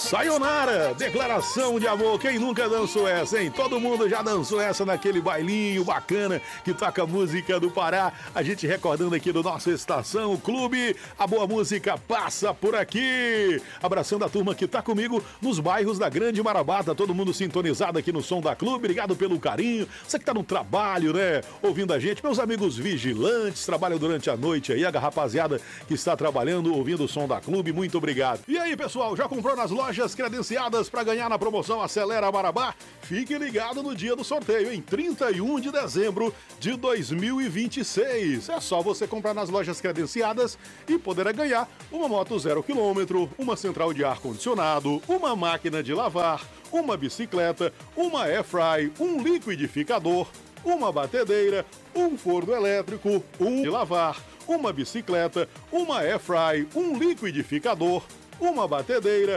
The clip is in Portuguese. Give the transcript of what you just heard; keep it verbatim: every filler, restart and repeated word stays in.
Sayonara, declaração de amor. Quem nunca dançou essa, hein? Todo mundo já dançou essa naquele bailinho bacana que toca a música do Pará. A gente recordando aqui do nosso Estação Clube. A boa música passa por aqui. Abraçando a turma que tá comigo nos bairros da Grande Marabá. Tá todo mundo sintonizado aqui no Som da Clube. Obrigado pelo carinho. Você que tá no trabalho, né? Ouvindo a gente. Meus amigos vigilantes, trabalham durante a noite aí. A rapaziada que está trabalhando, ouvindo o Som da Clube. Muito obrigado. E aí, pessoal, já comprou nas lojas credenciadas para ganhar na promoção Acelera Marabá? Fique ligado no dia do sorteio, em trinta e um de dezembro de dois mil e vinte e seis. É só você comprar nas lojas credenciadas e poderá ganhar uma moto zero quilômetro, uma central de ar-condicionado, uma máquina de lavar, uma bicicleta, uma airfry, um liquidificador, uma batedeira, um forno elétrico, um de lavar, uma bicicleta, uma airfry, um liquidificador, uma batedeira,